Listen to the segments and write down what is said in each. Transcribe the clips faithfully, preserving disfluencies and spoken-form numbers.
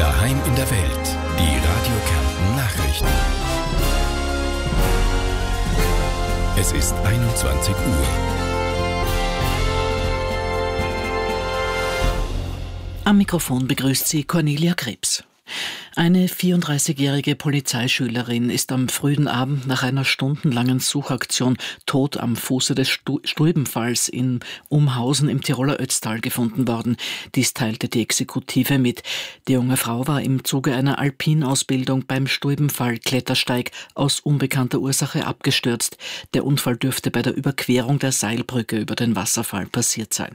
Daheim in der Welt. Die Radio Kärnten Nachrichten. Es ist einundzwanzig Uhr. Am Mikrofon begrüßt sie Cornelia Krebs. Eine vierunddreißigjährige Polizeischülerin ist am frühen Abend nach einer stundenlangen Suchaktion tot am Fuße des Stulbenfalls in Umhausen im Tiroler Ötztal gefunden worden. Dies teilte die Exekutive mit. Die junge Frau war im Zuge einer Alpinausbildung beim Stulbenfall-Klettersteig aus unbekannter Ursache abgestürzt. Der Unfall dürfte bei der Überquerung der Seilbrücke über den Wasserfall passiert sein.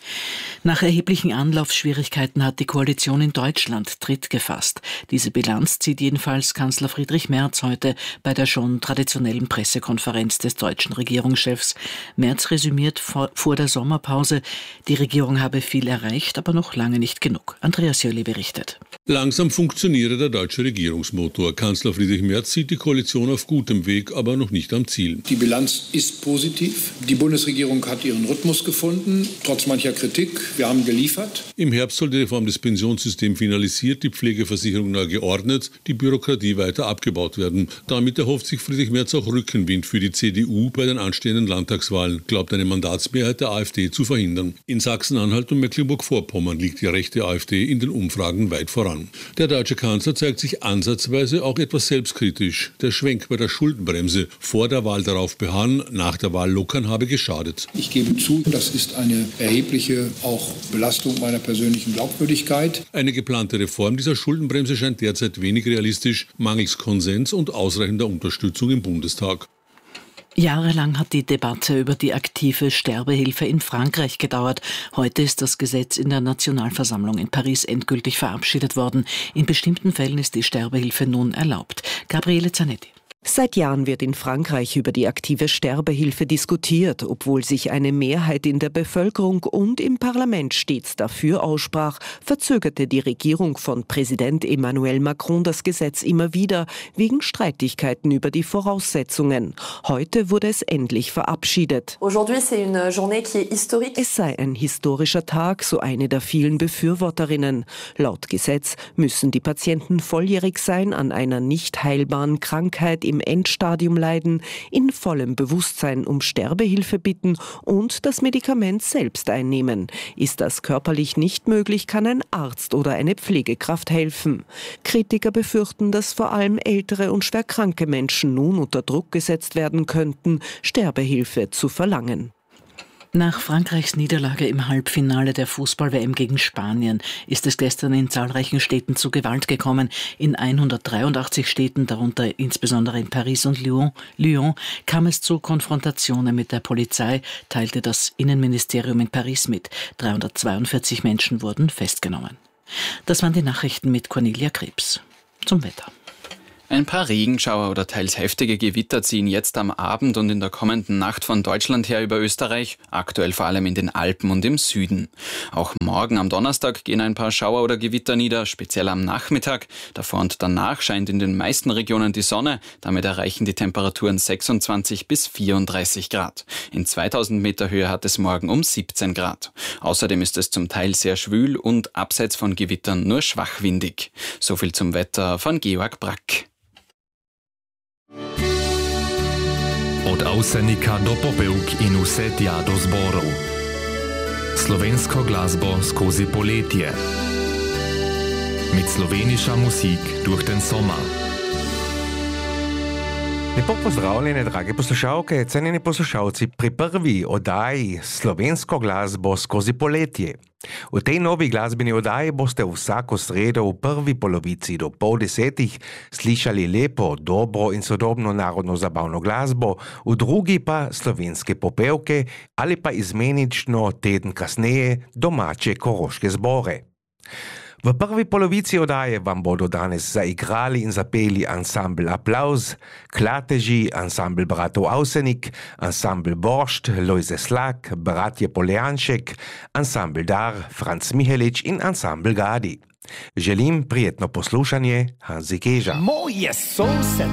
Nach erheblichen Anlaufschwierigkeiten hat die Koalition in Deutschland Tritt gefasst. Diese Bilanz zieht jedenfalls Kanzler Friedrich Merz heute bei der schon traditionellen Pressekonferenz des deutschen Regierungschefs. Merz resümiert vor, vor der Sommerpause, die Regierung habe viel erreicht, aber noch lange nicht genug. Andreas Jöli berichtet. Langsam funktioniere der deutsche Regierungsmotor. Kanzler Friedrich Merz sieht die Koalition auf gutem Weg, aber noch nicht am Ziel. Die Bilanz ist positiv. Die Bundesregierung hat ihren Rhythmus gefunden, trotz mancher Kritik. Wir haben geliefert. Im Herbst soll die Reform des Pensionssystems finalisiert, die Pflegeversicherung neu geordnet, die Bürokratie weiter abgebaut werden. Damit erhofft sich Friedrich Merz auch Rückenwind für die C D U bei den anstehenden Landtagswahlen, glaubt eine Mandatsmehrheit der AfD zu verhindern. In Sachsen-Anhalt und Mecklenburg-Vorpommern liegt die rechte AfD in den Umfragen weit voran. Der deutsche Kanzler zeigt sich ansatzweise auch etwas selbstkritisch. Der Schwenk bei der Schuldenbremse, vor der Wahl darauf beharren, nach der Wahl lockern, habe geschadet. Ich gebe zu, das ist eine erhebliche auch Belastung meiner persönlichen Glaubwürdigkeit. Eine geplante Reform dieser Schuldenbremse scheint derzeit wenig realistisch, mangels Konsens und ausreichender Unterstützung im Bundestag. Jahrelang hat die Debatte über die aktive Sterbehilfe in Frankreich gedauert. Heute ist das Gesetz in der Nationalversammlung in Paris endgültig verabschiedet worden. In bestimmten Fällen ist die Sterbehilfe nun erlaubt. Gabriele Zanetti. Seit Jahren wird in Frankreich über die aktive Sterbehilfe diskutiert, obwohl sich eine Mehrheit in der Bevölkerung und im Parlament stets dafür aussprach, verzögerte die Regierung von Präsident Emmanuel Macron das Gesetz immer wieder, wegen Streitigkeiten über die Voraussetzungen. Heute wurde es endlich verabschiedet. Es sei ein historischer Tag, so eine der vielen Befürworterinnen. Laut Gesetz müssen die Patienten volljährig sein, an einer nicht heilbaren Krankheit im Endstadium leiden, in vollem Bewusstsein um Sterbehilfe bitten und das Medikament selbst einnehmen. Ist das körperlich nicht möglich, kann ein Arzt oder eine Pflegekraft helfen. Kritiker befürchten, dass vor allem ältere und schwerkranke Menschen nun unter Druck gesetzt werden könnten, Sterbehilfe zu verlangen. Nach Frankreichs Niederlage im Halbfinale der Fußball-W M gegen Spanien ist es gestern in zahlreichen Städten zu Gewalt gekommen. In hundertdreiundachtzig Städten, darunter insbesondere in Paris und Lyon, Lyon, kam es zu Konfrontationen mit der Polizei, teilte das Innenministerium in Paris mit. dreihundertzweiundvierzig Menschen wurden festgenommen. Das waren die Nachrichten mit Cornelia Krebs. Zum Wetter. Ein paar Regenschauer oder teils heftige Gewitter ziehen jetzt am Abend und in der kommenden Nacht von Deutschland her über Österreich, aktuell vor allem in den Alpen und im Süden. Auch morgen am Donnerstag gehen ein paar Schauer oder Gewitter nieder, speziell am Nachmittag. Davor und danach scheint in den meisten Regionen die Sonne, damit erreichen die Temperaturen sechsundzwanzig bis vierunddreißig Grad. In zweitausend Meter Höhe hat es morgen um siebzehn Grad. Außerdem ist es zum Teil sehr schwül und abseits von Gewittern nur schwach windig. So viel zum Wetter von Georg Brack. Od Ausenika do Popełk in Usetia do zboru. Slovensko glasbo skozi poletje. Mit slowenischer Musik durch den Sommer. Lepo pozdravljene, drage poslušalke, cenjeni poslušalci pri prvi oddaji Slovensko glasbo skozi poletje. V tej novi glasbeni oddaji boste vsako sredo v prvi polovici do pol desetih slišali lepo, dobro in sodobno narodno zabavno glasbo, v drugi pa slovenske popevke ali pa izmenično teden kasneje domače koroške zbore. V prvi polovici oddaje vam bodo danes zaigrali in zapeli ansambl Applaus, Klateži, ansambl bratov Avsenik, ansambl Boršt, Lojze Slak, bratje Poljanšek, ansambl Dar, Franz Mihelič in ansambl Gadi. Želim prijetno poslušanje, Hanzi Keža. Moje sose